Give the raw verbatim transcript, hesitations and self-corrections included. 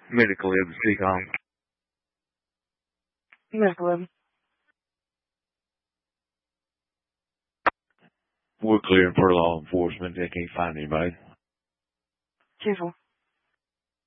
Medical Lab, speak on. Medical Lab. We're clearing for law enforcement. They can't find anybody. Careful.